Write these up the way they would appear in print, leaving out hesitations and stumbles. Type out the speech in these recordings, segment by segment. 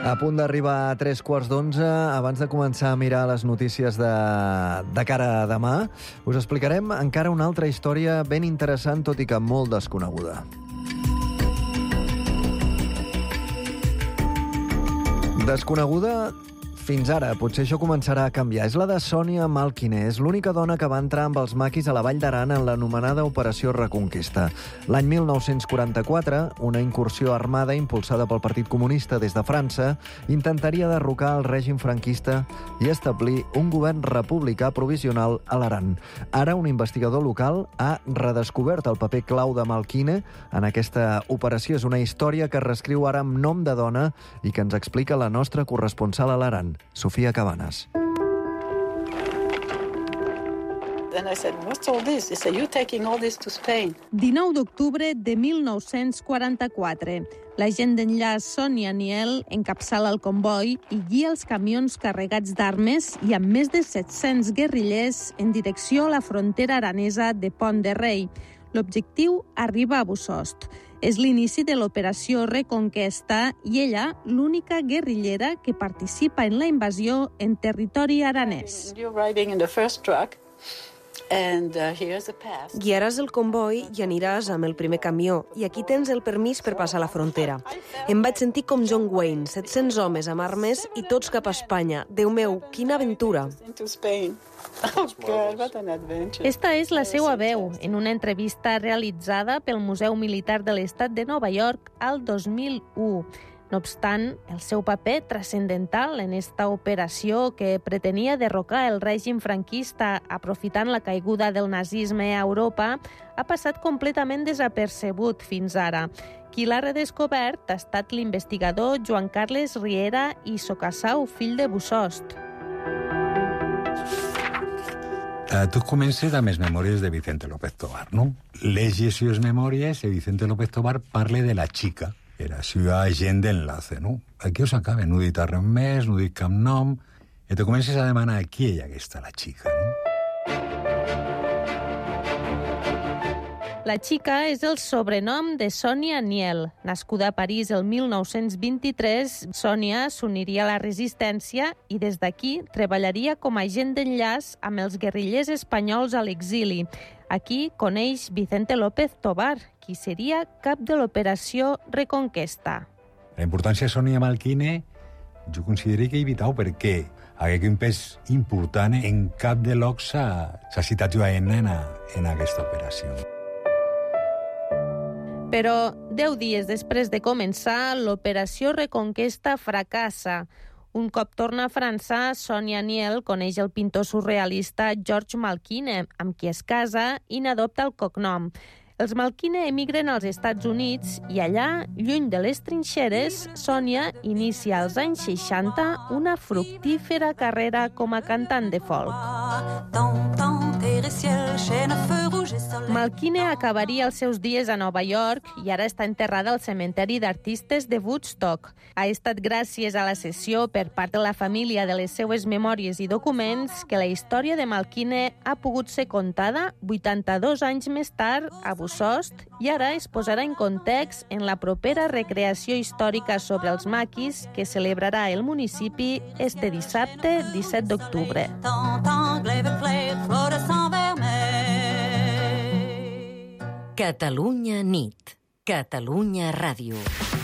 A punt d'arribar a 11:03, abans de començar a mirar les notícies de cara a demà, us explicarem encara una altra història ben interessant, tot i que molt desconeguda. Desconeguda fins ara, potser això començarà a canviar. És la de Sònia Malkine. És l'única dona que va entrar amb els maquis a la Vall d'Aran en l'anomenada Operació Reconquista. L'any 1944, una incursió armada impulsada pel Partit Comunista des de França intentaria derrocar el règim franquista i establir un govern republicà provisional a l'Aran. Ara, un investigador local ha redescobert el paper clau de Malkine en aquesta operació. És una història que es reescriu ara amb nom de dona i que ens explica la nostra corresponsal a l'Aran, Sofia Cabanes. And I said, what's all this? They said, you're taking all this to Spain. 19 d'octubre de 1944. L'agent d'enllaç Sònia Niel encapçala el comboi i guia els camions carregats d'armes i amb més de 700 guerrillers en direcció a la frontera aranesa de Pont de Rei. L'objectiu arriba a Bossòst. És l'inici de l'Operació Reconquesta i ella, l'única guerrillera que participa en la invasió en territori aranès. You're riding in the first truck, and here's the pass. Guiaràs el comboi i aniràs amb el primer camió, i aquí tens el permís per passar la frontera. Em vaig sentir com John Wayne, 700 homes amb armes i tots cap a Espanya. Déu meu, quina aventura! Into Spain. Oh God, what an adventure. Esta és la seva veu en una entrevista realitzada pel Museu Militar de l'Estat de Nova York al 2001. No obstant, el seu paper transcendental en esta operació que pretenia derrocar el règim franquista aprofitant la caiguda del nazisme a Europa ha passat completament desapercebut fins ara. Qui l'ha redescobert ha estat l'investigador Joan Carles Riera i Socassau, fill de Bossòst. Tot comença amb les memòries de Vicente López Tovar, no? Llegeixes les memòries i Vicente López Tovar parla de la xica, era seva agent d'enlace, no? Aquí us acaba, no dit res més, no dit cap nom, i te comences a demanar qui és aquesta, la xica, no? La xica és el sobrenom de Sònia Niel. Nascuda a París el 1923, Sònia s'uniria a la resistència i des d'aquí treballaria com a agent d'enllaç amb els guerrillers espanyols a l'exili. Aquí coneix Vicente López Tovar, qui seria cap de l'Operació Reconquesta. La importància de Sònia Malkine jo considero que he evitat perquè aquest pes important en cap de llocs s'ha citat joana en aquesta operació. Però 10 dies després de començar, l'Operació Reconquesta fracassa. Un cop torna a França, Sònia Niel coneix el pintor surrealista George Malkine, amb qui es casa i n'adopta el cognom. Els Malkine emigren als Estats Units i allà, lluny de les trinxeres, Sònia inicia als anys 60 una fructífera carrera com a cantant de folk. Malkine acabaria els seus dies a Nova York i ara està enterrada al cementeri d'artistes de Woodstock. Ha estat gràcies a la cessió per part de la família de les seues memòries i documents que la història de Malkine ha pogut ser contada 82 anys més tard a Bossòst i ara es posarà en context en la propera recreació històrica sobre els maquis que celebrarà el municipi este dissabte 17 d'octubre. Catalunya nit. Catalunya ràdio.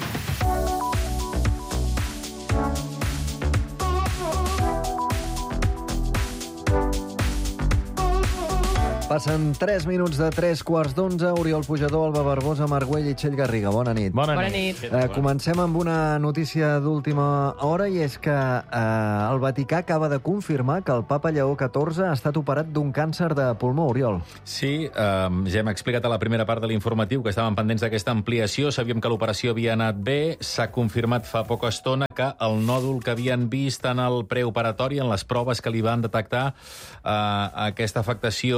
Passen 3 minuts de 11:03. Oriol Pujador, Alba Barbosa, Marc Güell i Txell Garriga. Bona nit. Bona nit. Comencem amb una notícia d'última hora i és que el Vaticà acaba de confirmar que el papa Lleó XIV ha estat operat d'un càncer de pulmó, Oriol. Sí, ja hem explicat a la primera part de l'informatiu que estàvem pendents d'aquesta ampliació. Sabíem que l'operació havia anat bé. S'ha confirmat fa poca estona que el nòdul que havien vist en el preoperatori, en les proves que li van detectar aquesta afectació al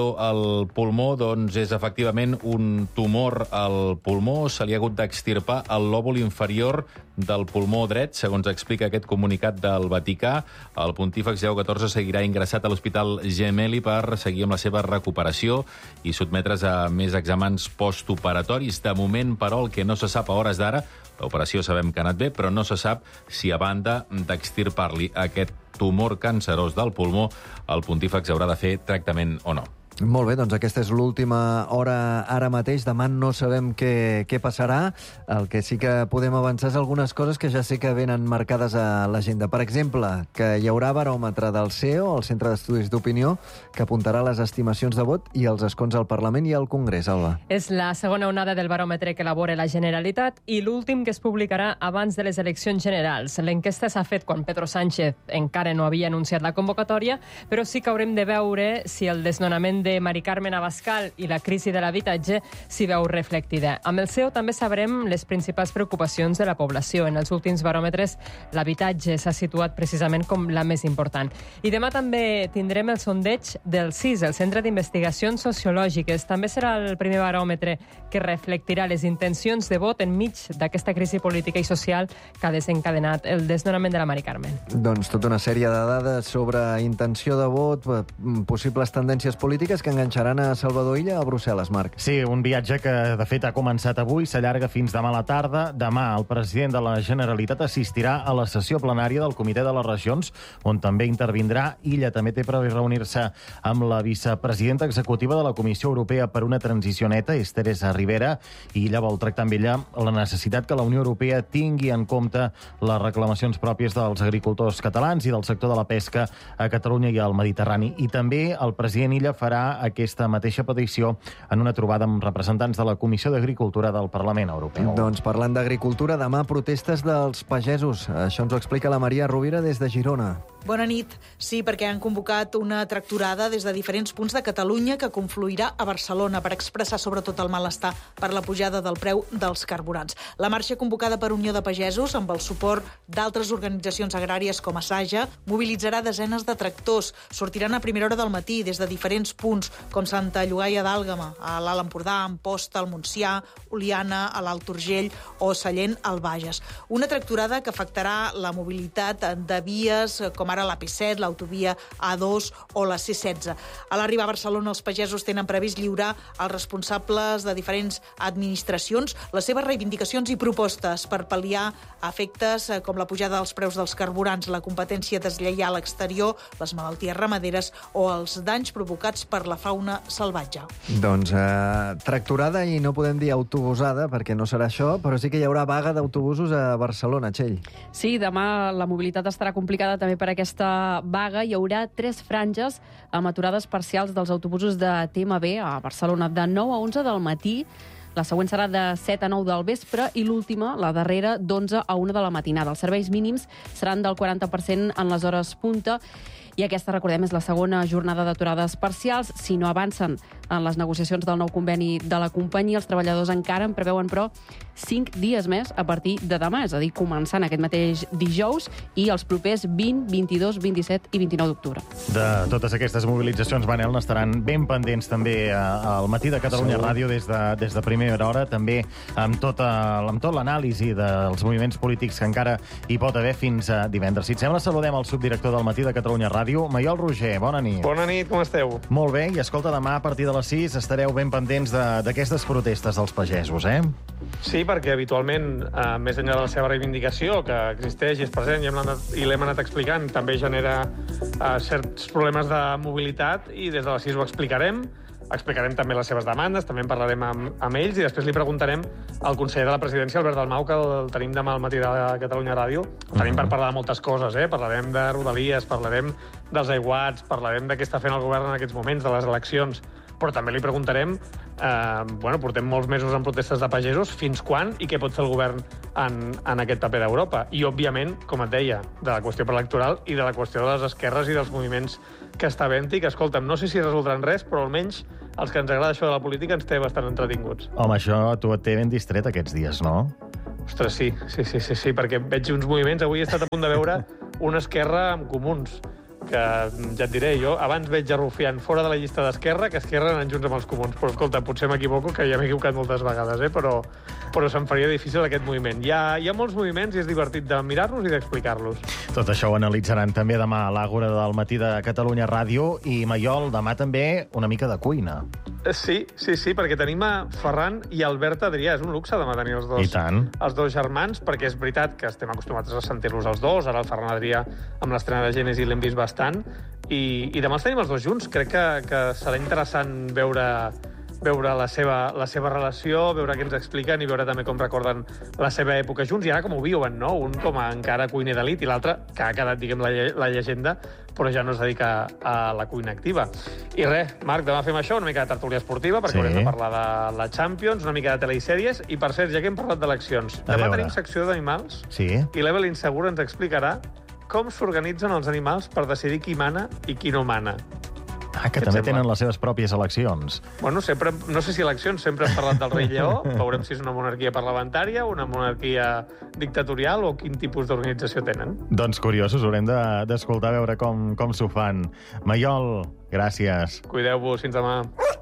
del pulmó, doncs és efectivament un tumor al pulmó. Se li ha hagut d'extirpar el lòbul inferior del pulmó dret, segons explica aquest comunicat del Vaticà. El pontífex Lleó XIV seguirà ingressat a l'Hospital Gemelli per seguir amb la seva recuperació i sotmetre's a més exàmens postoperatoris. De moment, però, el que no se sap a hores d'ara, l'operació sabem que ha anat bé, però no se sap si a banda d'extirpar-li aquest tumor cancerós del pulmó, el pontífex haurà de fer tractament o no. Molt bé, doncs aquesta és l'última hora ara mateix. Demà no sabem què passarà. El que sí que podem avançar és algunes coses que ja sé que venen marcades a l'agenda. Per exemple, que hi haurà baròmetre del CEO, el Centre d'Estudis d'Opinió, que apuntarà les estimacions de vot i els escons al Parlament i al Congrés, Alba. És la segona onada del baròmetre que elabora la Generalitat i l'últim que es publicarà abans de les eleccions generals. L'enquesta s'ha fet quan Pedro Sánchez encara no havia anunciat la convocatòria, però sí que haurem de veure si el desnonament de Mari Carmen Abascal i la crisi de l'habitatge s'hi veu reflectida. Amb el CEO també sabrem les principals preocupacions de la població. En els últims baròmetres, l'habitatge s'ha situat precisament com la més important. I demà també tindrem el sondeig del CIS, el Centre d'Investigacions Sociològiques. També serà el primer baròmetre que reflectirà les intencions de vot enmig d'aquesta crisi política i social que ha desencadenat el desnonament de la Mari Carmen. Doncs tota una sèrie de dades sobre intenció de vot, possibles tendències polítiques que enganxaran a Salvador Illa a Brussel·les, Marc. Sí, un viatge que, de fet, ha començat avui, s'allarga fins demà a la tarda. Demà, el president de la Generalitat assistirà a la sessió plenària del Comitè de les Regions, on també intervindrà. Illa també té previst reunir-se amb la vicepresidenta executiva de la Comissió Europea per una transició neta, és Teresa Rivera, i Illa vol tractar amb ella la necessitat que la Unió Europea tingui en compte les reclamacions pròpies dels agricultors catalans i del sector de la pesca a Catalunya i al Mediterrani. I també el president Illa farà aquesta mateixa petició en una trobada amb representants de la Comissió d'Agricultura del Parlament Europeu. Doncs parlant d'agricultura, demà protestes dels pagesos. Això ens ho explica la Maria Rovira des de Girona. Bona nit. Sí, perquè han convocat una tractorada des de diferents punts de Catalunya que confluirà a Barcelona per expressar sobretot el malestar per la pujada del preu dels carburants. La marxa convocada per Unió de Pagesos, amb el suport d'altres organitzacions agràries com Asaja, mobilitzarà desenes de tractors. Sortiran a primera hora del matí des de diferents punts, com Santa Llogaia d'Àlgama, a l'Alt Empordà, Amposta, al Montsià, Oliana, a l'Alt Urgell o Sallent, al Bages. Una tractorada que afectarà la mobilitat de vies com ara l'AP7, l'autovia A2 o la C16. A l'arribar a Barcelona, els pagesos tenen previst lliurar als responsables de diferents administracions les seves reivindicacions i propostes per pal·liar efectes com la pujada dels preus dels carburants, la competència deslleial exterior, les malalties ramaderes o els danys provocats per la fauna salvatge. Doncs tractorada i no podem dir autobusada, perquè no serà això, però sí que hi haurà vaga d'autobusos a Barcelona, Txell. Sí, demà la mobilitat estarà complicada també per aquesta vaga. Hi haurà 3 franges amb aturades parcials dels autobusos de TMB a Barcelona de 9 a 11 del matí. La següent serà de 7 a 9 del vespre i l'última, la darrera, d'11 a 1 de la matinada. Els serveis mínims seran del 40% en les hores punta i aquesta, recordem, és la segona jornada d'aturades parcials. Si no avancen en les negociacions del nou conveni de la companyia, els treballadors encara en preveuen, però, 5 dies més a partir de demà, és a dir, començant aquest mateix dijous i els propers 20, 22, 27 i 29 d'octubre. De totes aquestes mobilitzacions, Manel, n'estaran ben pendents també al Matí de Catalunya Ràdio des de primera hora, també amb tot l'anàlisi dels moviments polítics que encara hi pot haver fins a divendres. Si et sembla, saludem el subdirector del Matí de Catalunya Ràdio, Maiol Roger. Bona nit. Bona nit, com esteu? Molt bé, i escolta, demà a partir de les 6 estareu ben pendents d'aquestes protestes dels pagesos, eh? Sí, perquè habitualment, més enllà de la seva reivindicació, que existeix i és present i l'hem anat explicant, també genera certs problemes de mobilitat i des de les 6 ho explicarem també les seves demandes, també en parlarem amb ells i després li preguntarem al conseller de la presidència, Albert Dalmau, que el tenim demà al Matí de Catalunya Ràdio. El tenim per parlar de moltes coses, parlarem de Rodalies, parlarem dels aiguats, parlarem de què està fent el govern en aquests moments, de les eleccions, però també li preguntarem, portem molts mesos en protestes de pagesos, fins quan i què pot fer el govern en aquest paper d'Europa. I, òbviament, com et deia, de la qüestió preelectoral i de la qüestió de les esquerres i dels moviments que està havent-hi, que, escolta'm, no sé si resoldran res, però almenys els que ens agrada això de la política ens té bastant entretinguts. Home, això a tu et té ben distret aquests dies, no? Ostres, sí, perquè veig uns moviments. Avui he estat a punt de veure una esquerra amb comuns. que ja et diré, jo abans veig a Rufián fora de la llista d'Esquerra que Esquerra anant junts amb els comuns. Però, escolta, potser m'equivoco, que ja m'he equivocat moltes vegades, però se'm faria difícil aquest moviment. Hi ha molts moviments i és divertit de mirar-los i d'explicar-los. Tot això ho analitzaran també demà a l'Àgora del matí de Catalunya Ràdio. I, Maiol, demà també una mica de cuina. Sí, perquè tenim a Ferran i Albert Adrià. És un luxe demà tenir els dos germans, perquè és veritat que estem acostumats a sentir-los els dos. Ara el Ferran Adrià amb l'estrena de Gènesi l'hem vist bastant. I demà els tenim els dos junts. Crec que serà interessant veure la seva relació, veure què ens expliquen i veure també com recorden la seva època junts i ara com ho viuen, no? Un com a encara cuiner d'elit i l'altre que ha quedat, diguem, la llegenda, però ja no es dedica a la cuina activa. I res, Marc, demà fem això, una mica de tertúlia esportiva, perquè haurem de parlar de la Champions, una mica de telesèries, i per cert, ja que hem parlat d'eleccions, demà tenim secció d'animals i l'Evelyn Segur ens explicarà com s'organitzen els animals per decidir qui mana i qui no mana. Que també tenen les seves pròpies eleccions. Bueno, sempre, no sé si eleccions, sempre hem parlat del rei lleó, veurem si és una monarquia parlamentària, una monarquia dictatorial o quin tipus d'organització tenen. Doncs curiosos, haurem d'escoltar a veure com s'ho fan. Maiol, gràcies. Cuideu-vos, fins demà.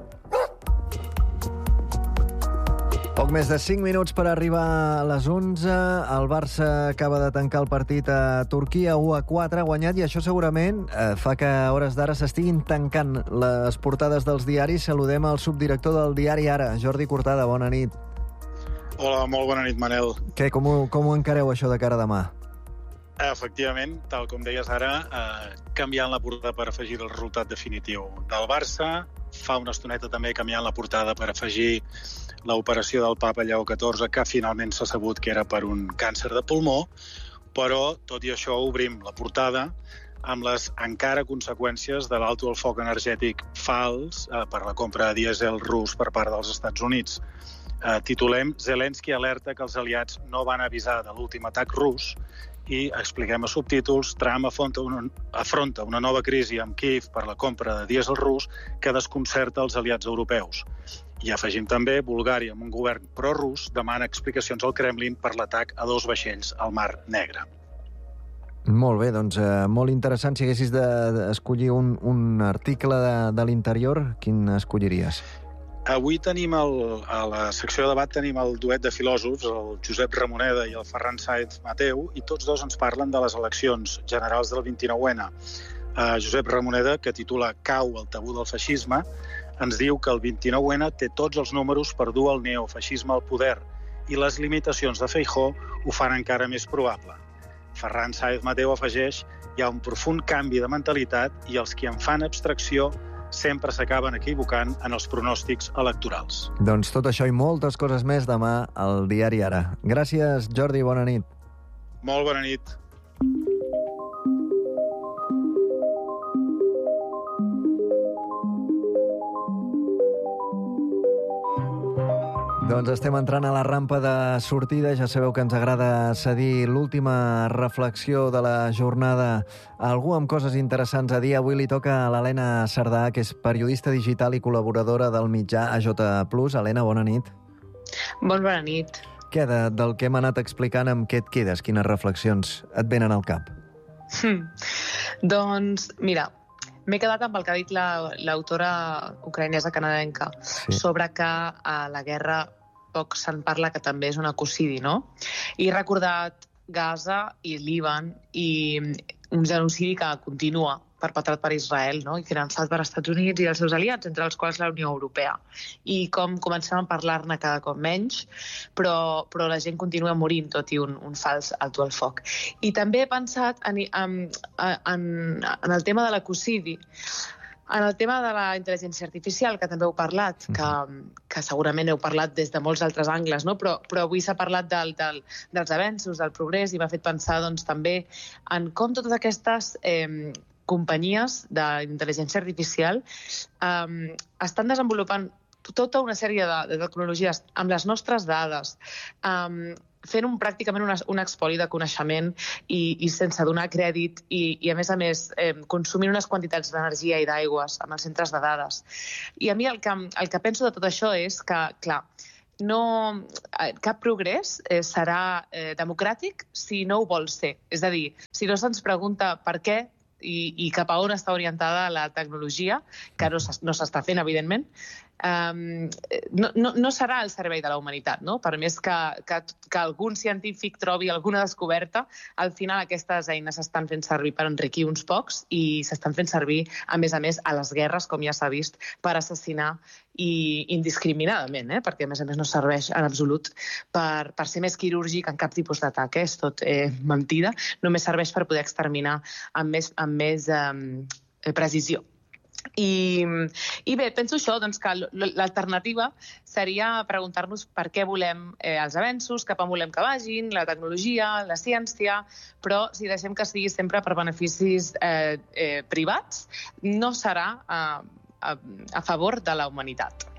Poc més de 5 minuts per arribar a les 11. El Barça acaba de tancar el partit a Turquia, 1-4, guanyat, i això segurament fa que a hores d'ara s'estiguin tancant les portades dels diaris. Saludem al subdirector del diari Ara, Jordi Cortada. Bona nit. Hola, molt bona nit, Manel. Què, com ho encareu, això de cara a demà? Efectivament, tal com deies ara, canviant la portada per afegir el resultat definitiu del Barça. Fa una estoneta també canviant la portada per afegir l'operació del papa Lleó XIV, que finalment s'ha sabut que era per un càncer de pulmó, però, tot i això, obrim la portada amb les encara conseqüències de l'alto el foc energètic fals per la compra de dièsel rus per part dels Estats Units. Titulem Zelensky alerta que els aliats no van avisar de l'últim atac rus i expliquem a subtítols Trump afronta una nova crisi amb Kiev per la compra de dièsel rus que desconcerta els aliats europeus. I afegim també Bulgària, amb un govern prorus, demana explicacions al Kremlin per l'atac a 2 vaixells al Mar Negre. Molt bé, doncs molt interessant. Si haguessis d'escollir un article de l'interior, quin escolliries? Avui tenim a la secció de debat tenim el duet de filòsofs, el Josep Ramoneda i el Ferran Sáenz Mateu, i tots dos ens parlen de les eleccions generals del 29N. Josep Ramoneda, que titula Cau el tabú del feixisme, ens diu que el 29N té tots els números per dur el neofeixisme al poder i les limitacions de Feijóo ho fan encara més probable. Ferran Sáenz Mateu afegeix hi ha un profund canvi de mentalitat i els qui en fan abstracció sempre s'acaben equivocant en els pronòstics electorals. Doncs tot això i moltes coses més demà al diari Ara. Gràcies, Jordi, bona nit. Molt bona nit. Doncs estem entrant a la rampa de sortida. Ja sabeu que ens agrada cedir l'última reflexió de la jornada a algú amb coses interessants a dir. Avui li toca a l'Helena Cerdà, que és periodista digital i col·laboradora del mitjà AJ+. Helena, bona nit. Molt bona nit. Què, del que hem anat explicant, amb què et quedes? Quines reflexions et venen al cap? Doncs, mira, m'he quedat amb el que ha dit l'autora ucraïnesa canadenca sobre que a la guerra poc se'n parla, que també és un ecocidi, no? I he recordat Gaza i Líban i un genocidi que continua perpetrat per Israel, no? I finançat per Estats Units i els seus aliats, entre els quals la Unió Europea. I com comencem a parlar-ne cada cop menys, però la gent continua morint, tot i un fals alto al foc. I també he pensat en el tema de l'ecocidi, en el tema de la intel·ligència artificial, que també heu parlat, que segurament heu parlat des de molts altres angles, no? Però avui s'ha parlat dels avenços, del progrés, i m'ha fet pensar doncs, també en com totes aquestes companyies d'intel·ligència artificial estan desenvolupant tota una sèrie de tecnologies amb les nostres dades, fent pràcticament un expoli de coneixement i sense donar crèdit i a més, consumint unes quantitats d'energia i d'aigües amb els centres de dades. I a mi el que penso de tot això és que, clar, cap progrés serà democràtic si no ho vol ser. És a dir, si no se'ns pregunta per què i cap a on està orientada la tecnologia, que no s'està fent, evidentment, no serà al servei de la humanitat, no? Per més que algun científic trobi alguna descoberta, al final aquestes eines s'estan fent servir per enriquir uns pocs i s'estan fent servir, a més, a les guerres, com ja s'ha vist, per assassinar i indiscriminadament, perquè a més no serveix en absolut per ser més quirúrgic en cap tipus d'atac, és tot mentida, només serveix per poder exterminar amb més precisió. I bé, penso això, doncs, que l'alternativa seria preguntar-nos per què volem els avenços, cap on volem que vagin, la tecnologia, la ciència, però si deixem que sigui sempre per beneficis privats, no serà a favor de la humanitat.